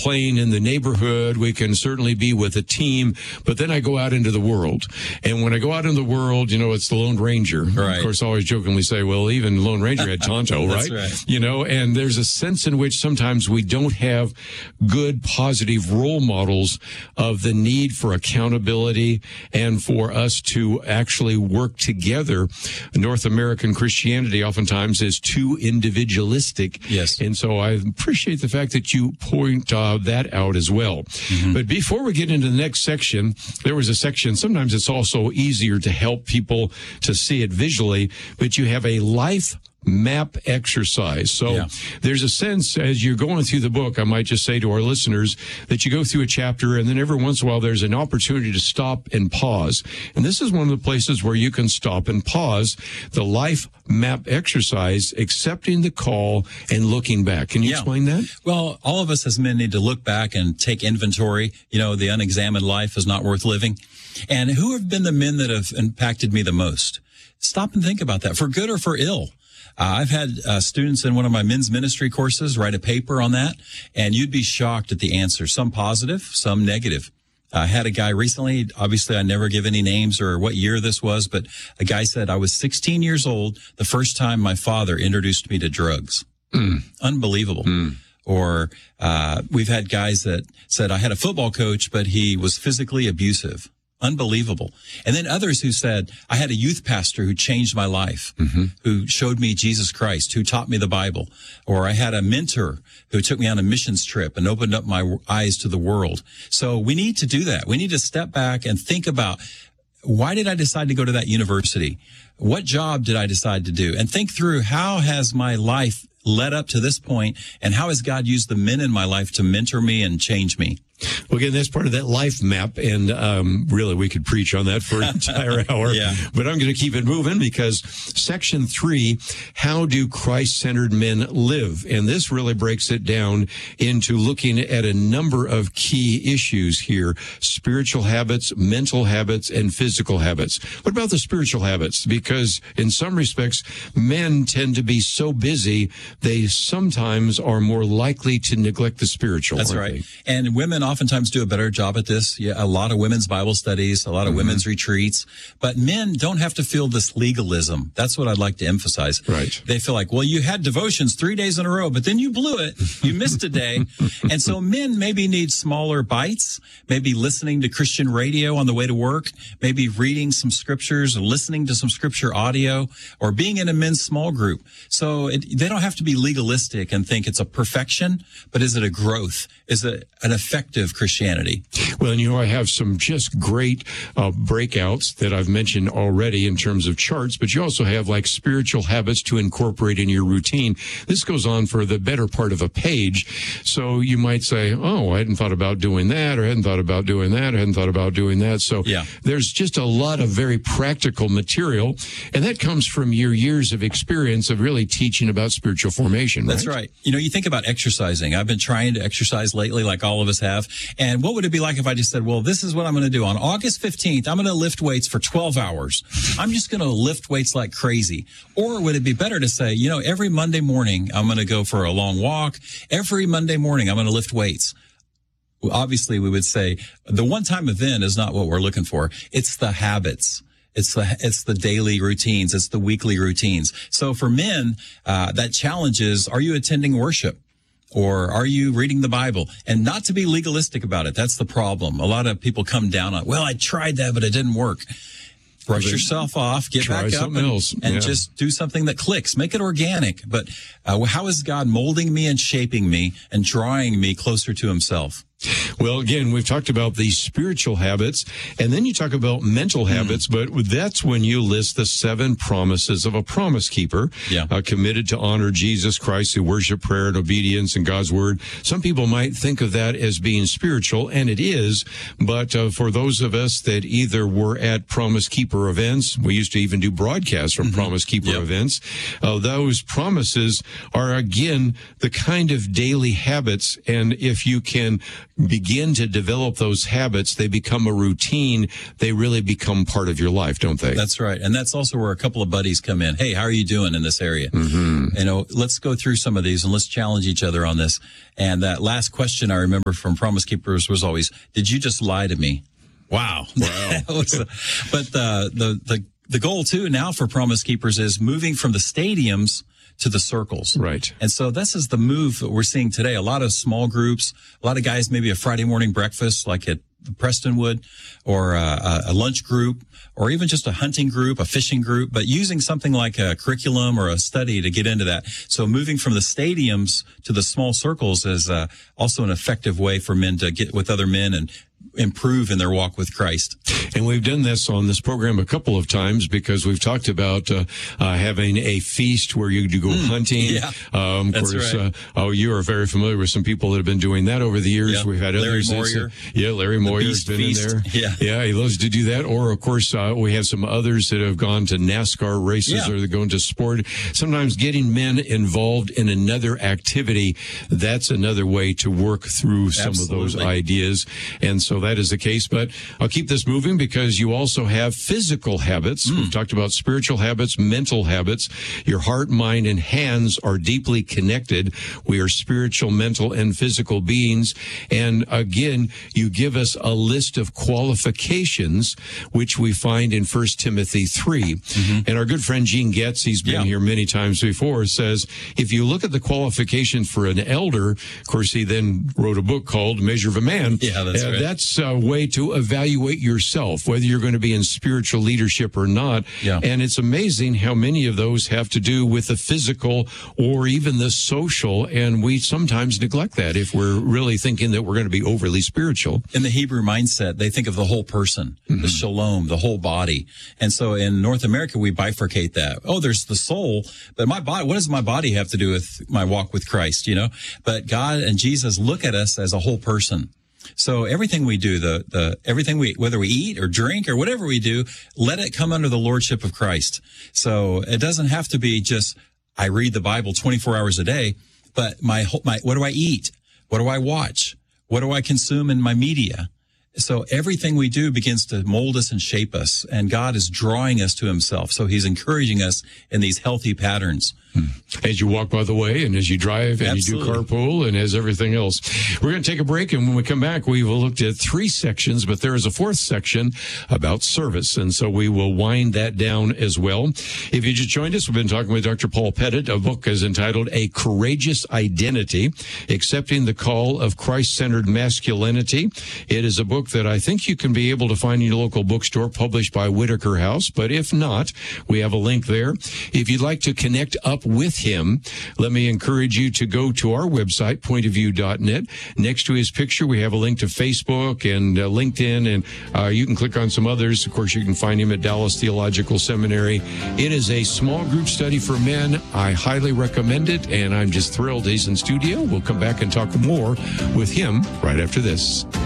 playing in the neighborhood. We can certainly be with a team. But then I go out into the world. And when I go out into the world, it's the Lone Ranger. Right. Of course, I always jokingly say, well, even Lone Ranger had Tonto, That's right? And there's a sense in which sometimes we don't have good, positive role models of the need for accountability and for us to actually work together. North American Christianity oftentimes is too individualistic. Yes. And so I appreciate the fact that you point that out as well. Mm-hmm. But before we get into the next section, there was a section, sometimes it's also easier to help people to see it visually, but you have a life map exercise. So there's a sense as you're going through the book, I might just say to our listeners that you go through a chapter and then every once in a while there's an opportunity to stop and pause. And this is one of the places where you can stop and pause the life map exercise, accepting the call and looking back. Can you explain that? Well, all of us as men need to look back and take inventory. The unexamined life is not worth living. And who have been the men that have impacted me the most? Stop and think about that, for good or for ill. I've had students in one of my men's ministry courses write a paper on that, and you'd be shocked at the answers. Some positive, some negative. I had a guy recently, obviously I never give any names or what year this was, but a guy said, I was 16 years old the first time my father introduced me to drugs. Unbelievable. Or we've had guys that said, I had a football coach, but he was physically abusive. Unbelievable. And then others who said, I had a youth pastor who changed my life, who showed me Jesus Christ, who taught me the Bible. Or I had a mentor who took me on a missions trip and opened up my eyes to the world. So we need to do that. We need to step back and think about, why did I decide to go to that university? What job did I decide to do? And think through, how has my life led up to this point, and how has God used the men in my life to mentor me and change me? Well, again, that's part of that life map, and really, we could preach on that for an entire hour. But I'm going to keep it moving because Section 3, how do Christ-centered men live? And this really breaks it down into looking at a number of key issues here: spiritual habits, mental habits, and physical habits. What about the spiritual habits? Because in some respects, men tend to be so busy, they sometimes are more likely to neglect the spiritual. That's right. And women oftentimes do a better job at this. A lot of women's Bible studies, a lot of women's retreats, but men don't have to feel this legalism. That's what I'd like to emphasize. Right. They feel like, well, you had devotions 3 days in a row, but then you blew it. You missed a day. And so men maybe need smaller bites, maybe listening to Christian radio on the way to work, maybe reading some scriptures or listening to some scripture audio, or being in a men's small group. So they don't have to be legalistic and think it's a perfection, but is it a growth? Is it an effective Christianity? Well, and I have some just great breakouts that I've mentioned already in terms of charts, but you also have like spiritual habits to incorporate in your routine. This goes on for the better part of a page. So you might say, oh, I hadn't thought about doing that, or I hadn't thought about doing that, or I hadn't thought about doing that. So there's just a lot of very practical material, and that comes from your years of experience of really teaching about spiritual formation. That's right. You think about exercising. I've been trying to exercise lately, like all of us have. And what would it be like if I just said, well, this is what I'm going to do. On August 15th, I'm going to lift weights for 12 hours. I'm just going to lift weights like crazy. Or would it be better to say, every Monday morning, I'm going to go for a long walk. Every Monday morning, I'm going to lift weights. Well, obviously, we would say the one-time event is not what we're looking for. It's the habits. It's the daily routines. It's the weekly routines. So for men, that challenge is, are you attending worship? Or are you reading the Bible? And not to be legalistic about it. That's the problem. A lot of people come down on, well, I tried that, but it didn't work. Brush yourself off, get back up and just do something that clicks. Make it organic. But how is God molding me and shaping me and drawing me closer to himself? Well, again, we've talked about these spiritual habits, and then you talk about mental habits, but that's when you list the 7 promises of a promise keeper, committed to honor Jesus Christ, who worship prayer and obedience in God's word. Some people might think of that as being spiritual, and it is, but for those of us that either were at Promise Keeper events, we used to even do broadcasts from Promise Keeper events, those promises are, again, the kind of daily habits, and if you can begin to develop those habits, they become a routine. They really become part of your life, don't they? That's right. And that's also where a couple of buddies come in. Hey, how are you doing in this area? Let's go through some of these and let's challenge each other on this. And that last question I remember from Promise Keepers was always, did you just lie to me? Wow. But the goal too now for Promise Keepers is moving from the stadiums to the circles. Right. And so this is the move that we're seeing today. A lot of small groups, a lot of guys, maybe a Friday morning breakfast like at Prestonwood, or a lunch group, or even just a hunting group, a fishing group, but using something like a curriculum or a study to get into that. So moving from the stadiums to the small circles is also an effective way for men to get with other men and improve in their walk with Christ. And we've done this on this program a couple of times because we've talked about having a feast where you go hunting. Yeah, that's right. You are very familiar with some people that have been doing that over the years. Yeah. We've had Larry others. Moyer. Larry Moyer's been feast. in there. Yeah, he loves to do that. Or, of course, we have some others that have gone to NASCAR races or they're going to sport. Sometimes getting men involved in another activity, that's another way to work through some of those ideas. And so that is the case. But I'll keep this moving because you also have physical habits. We've talked about spiritual habits, mental habits. Your heart, mind, and hands are deeply connected. We are spiritual, mental, and physical beings. And again, you give us a list of qualifications, which we find in 1 Timothy 3. And our good friend Gene Getz, he's been here many times before, says, if you look at the qualifications for an elder, of course, he then wrote a book called Measure of a Man. Yeah, that's right. That's a way to evaluate yourself, whether you're going to be in spiritual leadership or not. Yeah. And it's amazing how many of those have to do with the physical or even the social. And we sometimes neglect that if we're really thinking that we're going to be overly spiritual. In the Hebrew mindset, they think of the whole person, the shalom, the whole body. And so in North America, we bifurcate that. Oh, there's the soul, but my body, what does my body have to do with my walk with Christ, But God and Jesus look at us as a whole person. So everything we do, everything whether we eat or drink or whatever we do, let it come under the lordship of Christ. So it doesn't have to be just, I read the Bible 24 hours a day, but what do I eat? What do I watch? What do I consume in my media? So everything we do begins to mold us and shape us, and God is drawing us to himself. So he's encouraging us in these healthy patterns. As you walk by the way, and as you drive, and Absolutely. you do carpool, and as everything else. We're going to take a break, and when we come back, we've looked at 3 sections, but there is a 4th section about service, and so we will wind that down as well. If you just joined us, we've been talking with Dr. Paul Pettit. A book is entitled A Courageous Identity, Accepting the Call of Christ-Centered Masculinity. It is a book that I think you can be able to find in your local bookstore, published by Whitaker House, but if not, we have a link there. If you'd like to connect up with him, let me encourage you to go to our website, pointofview.net. Next to his picture, we have a link to Facebook and LinkedIn, and you can click on some others. Of course, you can find him at Dallas Theological Seminary. It is a small group study for men. I highly recommend it, and I'm just thrilled he's in studio. We'll come back and talk more with him right after this.